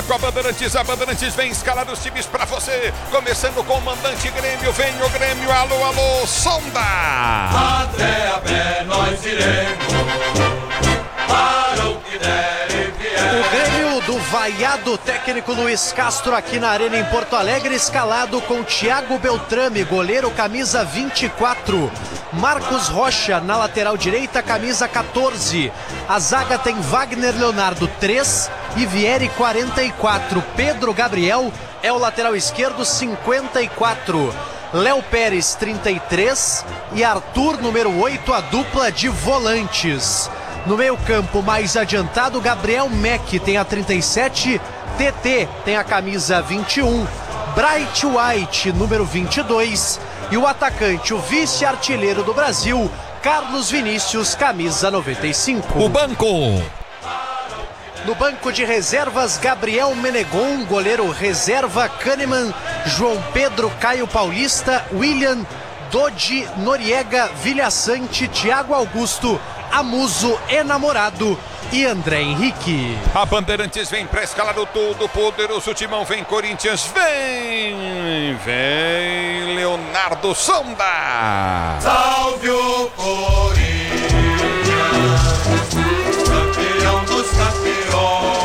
Tá com a Bandeirantes vem escalar os times pra você. Começando com o mandante Grêmio, vem o Grêmio, alô, alô, sonda! Até a pé nós iremos, para o que der e vier. O Grêmio do vaiado técnico Luiz Castro aqui na Arena em Porto Alegre, escalado com Thiago Beltrame, goleiro, camisa 24. Marcos Rocha na lateral direita, camisa 14. A zaga tem Wagner Leonardo 3 e Vieri 44. Pedro Gabriel é o lateral esquerdo 54. Léo Pérez 33 e Arthur número 8, a dupla de volantes. No meio campo mais adiantado, Gabriel Meck tem a 37, TT tem a camisa 21, Bright White número 22 e o atacante, o vice-artilheiro do Brasil, Carlos Vinícius, camisa 95. O banco. No banco de reservas, Gabriel Menegon, goleiro reserva, Kahneman, João Pedro, Caio Paulista, William, Dodi, Noriega, Vilhaçante, Thiago Augusto, Amuso, Enamorado e André Henrique. A Bandeirantes vem pra escalar o todo poderoso timão, vem Corinthians, vem Leonardo Sonda. Salve o Corinthians, campeão dos campeões.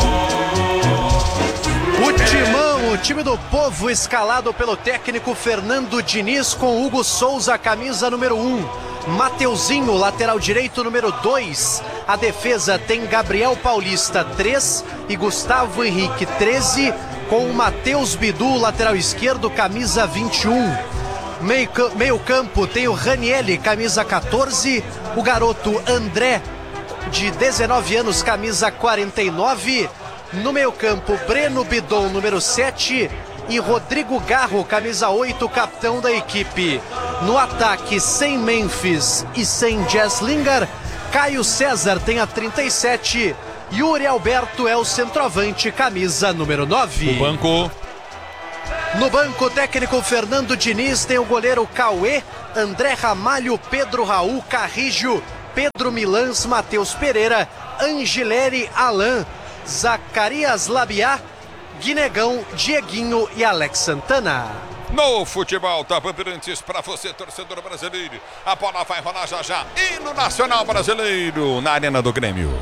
O timão, o time do povo, escalado pelo técnico Fernando Diniz, com Hugo Souza, camisa número 1. Mateuzinho, lateral direito, número 2. A defesa tem Gabriel Paulista, 3 e Gustavo Henrique, 13, com o Matheus Bidu, lateral esquerdo, camisa 21. Meio campo tem o Ranielli, camisa 14, o garoto André, de 19 anos, camisa 49. No meio campo, Breno Bidon, número 7, e Rodrigo Garro, camisa 8, capitão da equipe. No ataque, sem Memphis e sem Jess Lingard, Caio César tem a 37, Yuri Alberto é o centroavante, camisa número 9. O banco. No banco, técnico Fernando Diniz tem o goleiro Cauê, André Ramalho, Pedro Raul, Carrijo, Pedro Milans, Matheus Pereira, Angileri, Alain, Zacarias Labiá, Guinegão, Dieguinho e Alex Santana. No futebol da Bandeirantes, para você, torcedor brasileiro, a bola vai rolar já já. E no Nacional Brasileiro, na Arena do Grêmio.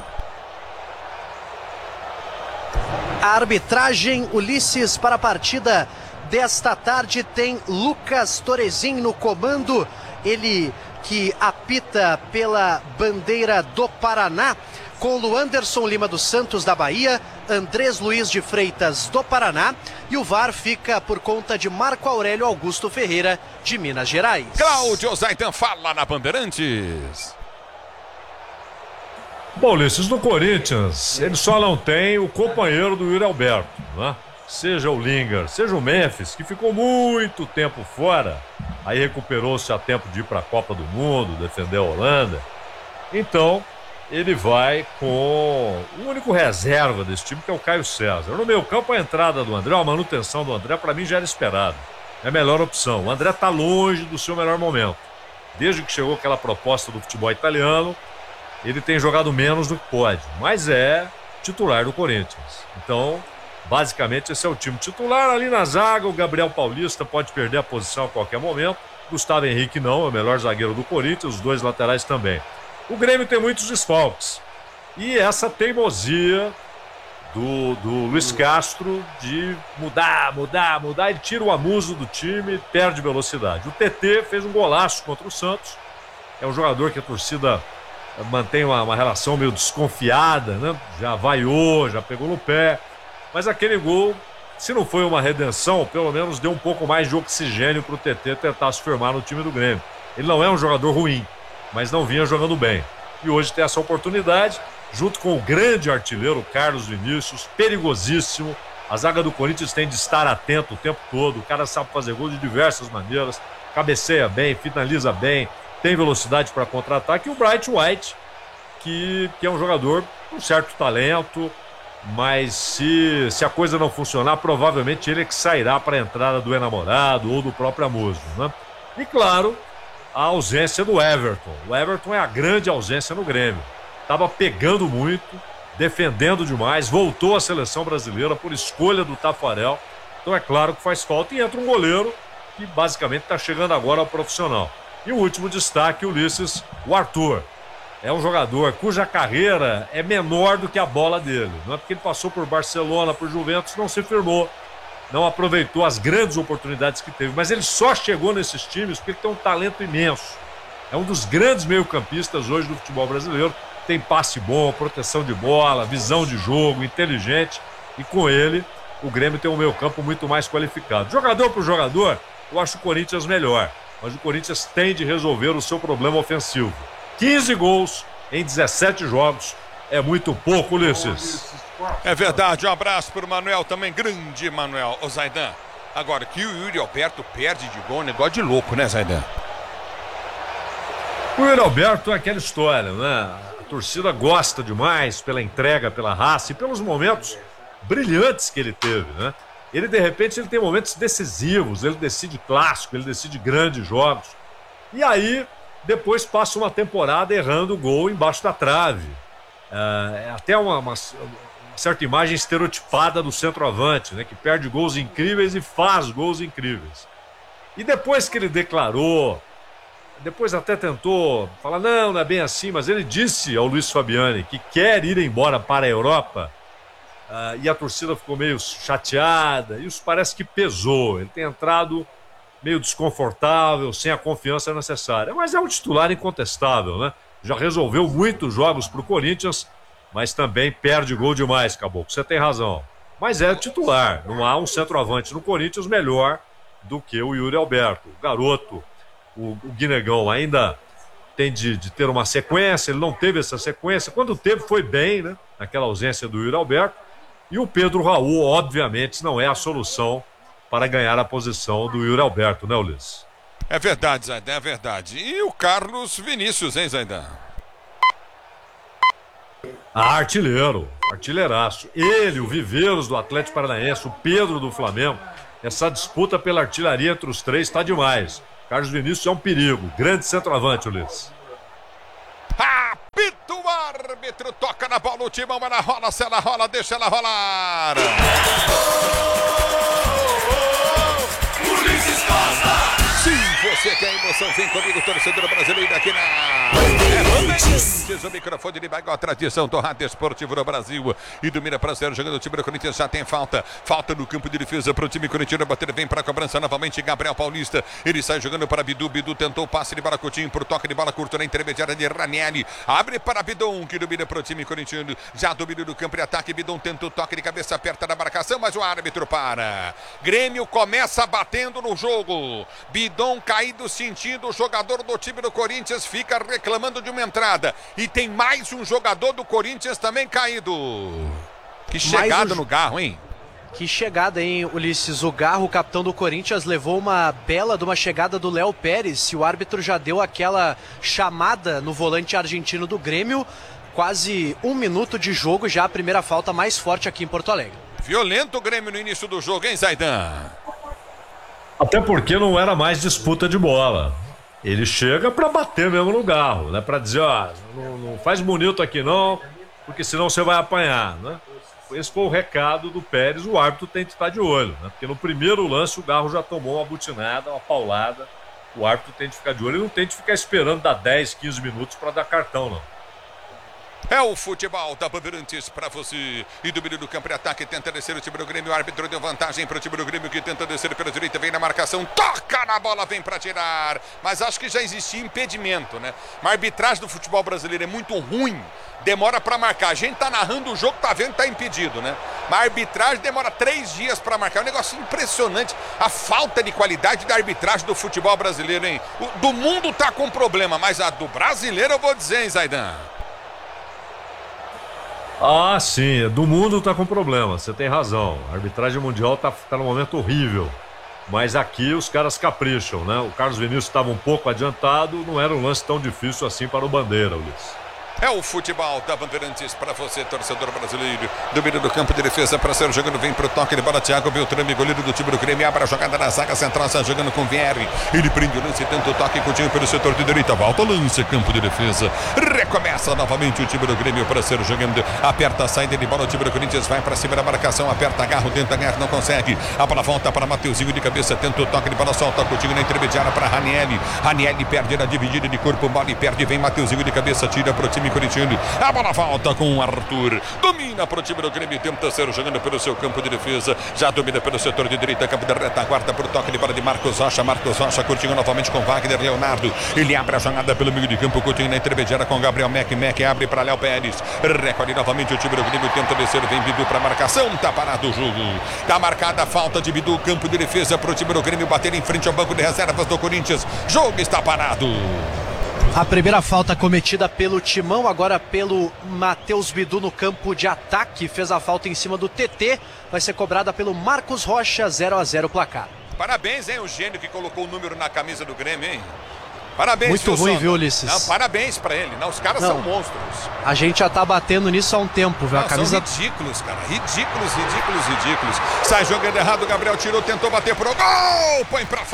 A arbitragem, Ulisses, para a partida desta tarde tem Lucas Torezin no comando, ele que apita pela bandeira do Paraná, com Luanderson Lima dos Santos da Bahia, Andrés Luiz de Freitas do Paraná, e o VAR fica por conta de Marco Aurélio Augusto Ferreira de Minas Gerais. Cláudio Zaitan fala na Bandeirantes. Bom, Ulisses, no Corinthians, ele só não tem o companheiro do Yuri Alberto, né? Seja o Lingard, seja o Memphis, que ficou muito tempo fora, aí recuperou-se a tempo de ir para a Copa do Mundo, defender a Holanda. Então, ele vai com o único reserva desse time, que é o Caio César. No meio campo, a entrada do André, a manutenção do André, para mim já era esperado. É a melhor opção. O André está longe do seu melhor momento. Desde que chegou aquela proposta do futebol italiano, ele tem jogado menos do que pode, mas é titular do Corinthians. Então, basicamente, esse é o time titular. Ali na zaga, o Gabriel Paulista pode perder a posição a qualquer momento. Gustavo Henrique não, é o melhor zagueiro do Corinthians, os dois laterais também. O Grêmio tem muitos desfalques. E essa teimosia do Luiz Castro de mudar, ele tira o Amuso do time, perde velocidade. O TT fez um golaço contra o Santos. É um jogador que a torcida mantém uma relação meio desconfiada, né? Já vaiou, já pegou no pé. Mas aquele gol, se não foi uma redenção, pelo menos deu um pouco mais de oxigênio para o TT tentar se firmar no time do Grêmio. Ele não é um jogador ruim, mas não vinha jogando bem. E hoje tem essa oportunidade, junto com o grande artilheiro Carlos Vinícius, perigosíssimo. A zaga do Corinthians tem de estar atento o tempo todo. O cara sabe fazer gol de diversas maneiras, cabeceia bem, finaliza bem, tem velocidade para contra-ataque. E o Bright White, que é um jogador com certo talento, mas se a coisa não funcionar, provavelmente ele é que sairá para a entrada do Enamorado ou do próprio Amuso, né? E claro, a ausência do Everton. O Everton é a grande ausência no Grêmio. Estava pegando muito, defendendo demais, voltou à seleção brasileira por escolha do Tafarel. Então é claro que faz falta e entra um goleiro que basicamente está chegando agora ao profissional. E o último destaque, Ulisses, o Arthur. É um jogador cuja carreira é menor do que a bola dele. Não é porque ele passou por Barcelona, por Juventus, não se firmou, não aproveitou as grandes oportunidades que teve. Mas ele só chegou nesses times porque ele tem um talento imenso. É um dos grandes meio-campistas hoje do futebol brasileiro. Tem passe bom, proteção de bola, visão de jogo, inteligente. E com ele, o Grêmio tem um meio-campo muito mais qualificado. Jogador por jogador, eu acho o Corinthians melhor. Mas o Corinthians tem de resolver o seu problema ofensivo. 15 gols em 17 jogos. É muito pouco, Ulisses. É verdade, um abraço pro Manuel também, grande Manuel. Ô Zaidan, agora que o Yuri Alberto perde de gol, negócio de louco, né, Zaidan? O Yuri Alberto é aquela história, né? A torcida gosta demais pela entrega, pela raça e pelos momentos brilhantes que ele teve, né? Ele, de repente, ele tem momentos decisivos, ele decide clássico, ele decide grandes jogos. E aí, depois passa uma temporada errando o gol embaixo da trave. É até uma certa imagem estereotipada do centroavante, né? Que perde gols incríveis e faz gols incríveis. E depois que ele declarou, depois até tentou falar, não é bem assim, mas ele disse ao Luiz Fabiani que quer ir embora para a Europa. E a torcida ficou meio chateada, isso parece que pesou. Ele tem entrado meio desconfortável, sem a confiança necessária, mas é um titular incontestável, né? Já resolveu muitos jogos para o Corinthians, mas também perde gol demais, Caboclo. Você tem razão, mas é titular. Não há um centroavante no Corinthians melhor do que o Yuri Alberto. O garoto, o Guinegão, ainda tem de ter uma sequência. Ele não teve essa sequência, quando teve foi bem, né? Naquela ausência do Yuri Alberto. E o Pedro Raul, obviamente, não é a solução para ganhar a posição do Yuri Alberto, né, Ulisses? É verdade, Zaidan, é verdade. E o Carlos Vinícius, hein, Zaidan? Artilheiro, artilheiraço. Ele, o Viveiros do Atlético Paranaense, o Pedro do Flamengo. Essa disputa pela artilharia entre os três está demais. Carlos Vinícius é um perigo. Grande centroavante, Ulisses. Apita o árbitro, toca na bola, o Timão, ela rola, se ela rola, deixa ela rolar. Ulisses Costa! Sim, você quer emoção, vem comigo, torcedor brasileiro aqui na... O microfone de Baigó, tradição do rádio esportivo no Brasil. E domina para zero, jogando o time do Corinthians, já tem falta. Falta no campo de defesa para o time corintiano bater, vem para a cobrança novamente, Gabriel Paulista. Ele sai jogando para Bidu, Bidu tentou o passe de bola Coutinho, por toque de bola curto na intermediária de Ranieri. Abre para Bidon, que domina para o time corintiano. Já domina no campo de ataque, Bidon tenta o toque de cabeça, perto da marcação, mas o árbitro para. Grêmio começa batendo no jogo. Bidon caído, sentindo, o jogador do time do Corinthians fica reclamando de uma entrada. E tem mais um jogador do Corinthians também caído. Que chegada no Garro, hein? Que chegada, hein, Ulisses? O Garro, o capitão do Corinthians, levou uma bela de uma chegada do Léo Pérez. E o árbitro já deu aquela chamada no volante argentino do Grêmio. Quase 1 minuto de jogo, já a primeira falta mais forte aqui em Porto Alegre. Violento o Grêmio no início do jogo, hein, Zaidan? Até porque não era mais disputa de bola. Ele chega para bater mesmo no Garro, né? Para dizer, ó, não faz bonito aqui não, porque senão você vai apanhar, né? Esse foi o recado do Pérez, o árbitro tem que estar de olho, né? Porque no primeiro lance o Garro já tomou uma butinada, uma paulada. O árbitro tem que ficar de olho, ele não tem que ficar esperando dar 10, 15 minutos para dar cartão, não. É o futebol da Bandeirantes para você. E domínio do campo de ataque, tenta descer o time do Grêmio. O árbitro deu vantagem para o time do Grêmio, que tenta descer pela direita, vem na marcação, toca na bola, vem para tirar. Mas acho que já existia impedimento, né? A arbitragem do futebol brasileiro é muito ruim, demora para marcar. A gente tá narrando o jogo, tá vendo que tá impedido, né? Mas a arbitragem demora 3 dias para marcar. É um negócio impressionante a falta de qualidade da arbitragem do futebol brasileiro, hein? Do mundo tá com problema, mas a do brasileiro eu vou dizer, hein, Zaidan? Ah, sim, do mundo tá com problema, você tem razão. A arbitragem mundial tá num momento horrível. Mas aqui os caras capricham, né? O Carlos Vinícius estava um pouco adiantado, não era um lance tão difícil assim para o Bandeira, Ulisses. É o futebol da Bandeirantes para você, torcedor brasileiro. Domínio do campo de defesa para ser jogando. Vem pro toque de bola. Thiago Beltrame, goleiro do time do Grêmio. Abre a jogada na zaga central. Está jogando com Vierre. Ele prende o lance. Tenta o toque. Continua pelo setor de direita. Volta o lance. Campo de defesa. Recomeça novamente o time do Grêmio para ser jogando. Aperta a saída de bola. O time do Corinthians vai para cima da marcação. Aperta agarro. Tenta ganhar. Não consegue. A bola volta para Mateuzinho de cabeça. Tenta o toque de bola. Solta contigo na intermediária para Ranieri. Ranieri perde na dividida de corpo. Bola e perde. Vem Mateuzinho de cabeça. Tira para o time corintiano. A bola volta com o Arthur. Domina para o time do Grêmio. Tenta ser jogando pelo seu campo de defesa. Já domina pelo setor de direita. Campo de retaguarda para o toque de bola de Marcos Rocha. Marcos Rocha curtindo novamente com Wagner Leonardo. Ele abre a jogada pelo meio de campo. Coutinho na intermediária com Gabriel Mac. Mac abre para Léo Pérez. Recolhe novamente o time do Grêmio. Tenta descer. Vem Bidu para marcação. Tá parado o jogo. Tá marcada a falta de Bidu. Campo de defesa para o time do Grêmio bater em frente ao banco de reservas do Corinthians. Jogo está parado. A primeira falta cometida pelo Timão, agora pelo Matheus Bidu no campo de ataque. Fez a falta em cima do TT. Vai ser cobrada pelo Marcos Rocha, 0-0 placar. Parabéns, hein, o gênio que colocou o número na camisa do Grêmio, hein? Parabéns, muito ruim, viu, Ulisses? Não, parabéns pra ele. Não, os caras são monstros. A gente já tá batendo nisso há um tempo, viu? Não, a camisa... São ridículos, cara. Ridículos. Sai jogando errado, Gabriel tirou, tentou bater pro gol. Põe pra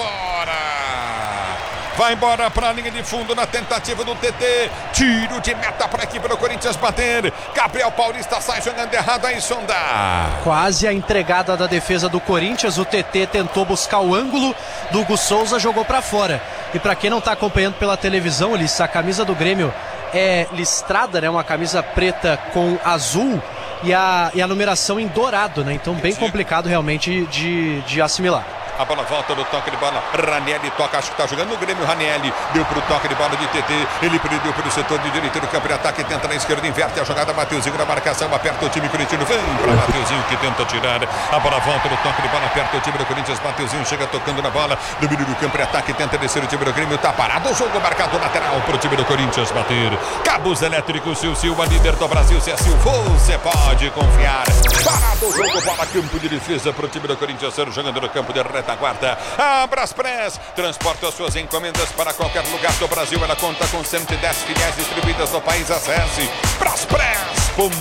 fora. Vai embora para a linha de fundo na tentativa do TT. Tiro de meta para a equipe do Corinthians bater. Gabriel Paulista sai jogando errado, aí Sondar. Quase a entregada da defesa do Corinthians. O TT tentou buscar o ângulo do Hugo Souza, jogou para fora. E para quem não está acompanhando pela televisão, Ulisses, a camisa do Grêmio é listrada, né? Uma camisa preta com azul e a numeração em dourado, né? Então bem complicado realmente de assimilar. A bola volta no toque de bola. Ranieri toca, acho que está jogando no Grêmio. Ranieri deu para o toque de bola de TT. Ele prendeu pelo setor de direito do campo de ataque. Tenta na esquerda, inverte a jogada. Mateuzinho na marcação. Aperta o time corintiano. Vem para Mateuzinho que tenta tirar. A bola volta no toque de bola. Aperta o time do Corinthians. Mateuzinho chega tocando na bola. Domínio do campo de ataque. Tenta descer o time do Grêmio. Está parado o jogo. Marcado lateral para o time do Corinthians bater. Cabos elétricos. Silva, líder do Brasil. Se é Silva, você pode confiar. Parado o jogo. Bola campo de defesa para o time do Corinthians. Jogando no campo de retaguarda. A Braspress transporta as suas encomendas para qualquer lugar do Brasil. Ela conta com 110 filiais distribuídas no país. Acesse braspress.com.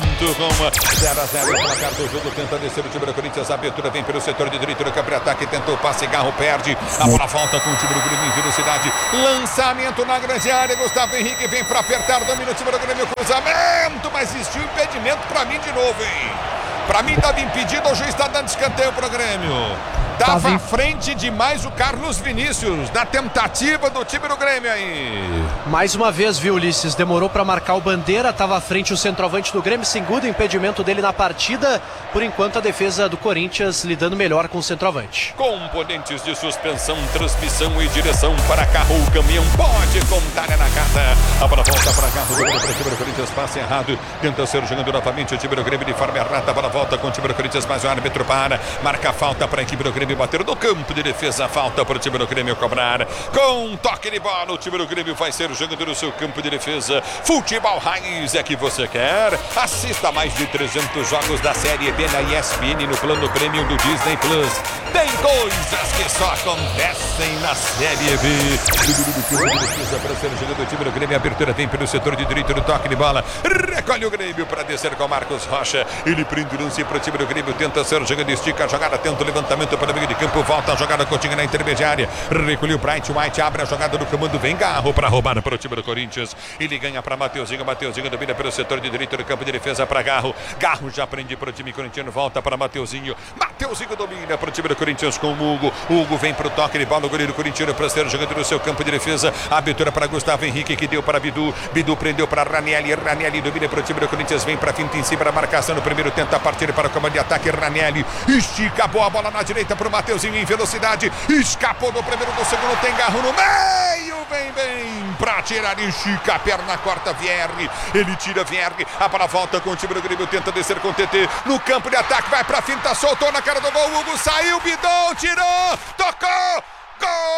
0-0 o placar do jogo. Tenta descer o time do Corinthians. A abertura vem pelo setor de direito do campo de ataque. Tentou o passe, Garro perde. A bola volta com o time do Grêmio em velocidade. Lançamento na grande área. Gustavo Henrique vem para apertar. Domina o time do Grêmio. Cruzamento, mas existiu impedimento para mim de novo, hein? Para mim estava impedido. O juiz está dando escanteio para o Grêmio. Estava à frente demais o Carlos Vinícius na tentativa do time do Grêmio aí. Mais uma vez, viu, Ulisses? Demorou para marcar o Bandeira. Estava à frente o centroavante do Grêmio. Segundo impedimento dele na partida. Por enquanto, a defesa do Corinthians lidando melhor com o centroavante. Componentes de suspensão, transmissão e direção para carro. O caminhão pode contar na casa. A bola volta para carro. O time do Corinthians passa errado. Tenta ser jogando novamente o time do Grêmio de forma errada. A bola volta com o time do Corinthians. Mais o árbitro para. Marca a falta para a equipe do Grêmio. Bater no campo de defesa, falta para o time do Grêmio cobrar. Com toque de bola, o time do Grêmio vai ser jogando no seu campo de defesa. Futebol raiz é que você quer. Assista mais de 300 jogos da Série B na ESPN no plano premium do Disney Plus. Tem coisas que só acontecem na Série B. Para ser jogando o time do Grêmio, a abertura vem pelo setor de direito do toque de bola. Recolhe o Grêmio para descer com Marcos Rocha. Ele prende o lance para o time do Grêmio, tenta ser jogando, estica a jogada, tenta o levantamento para o meio de campo, volta a jogada, Coutinho na intermediária, recolheu o Bright White, abre a jogada do comando, vem Garro para roubar para o time do Corinthians, ele ganha para Mateuzinho, Mateuzinho domina pelo setor de direito do campo de defesa para Garro, Garro já prende para o time corintiano, volta para Mateuzinho, Mateuzinho domina para o time do Corinthians com o Hugo vem para o toque de bola, o goleiro corintiano para ser jogando no seu campo de defesa, abertura para Gustavo Henrique que deu para Bidu, Bidu prendeu para Ranieri, Ranieri domina para o time do Corinthians, vem para finta em cima da marcação no primeiro, tenta partir para o comando de ataque, Ranieri estica a bola na direita para o Mateuzinho em velocidade, escapou do primeiro, do segundo, tem Garro no meio, vem pra tirar, estica a perna, corta Vierre, ele tira Vierre, a bola volta com o time do Grêmio, tenta descer com o TT, no campo de ataque, vai pra finta, soltou na cara do gol, Hugo saiu, Bidon, tirou, tocou, gol!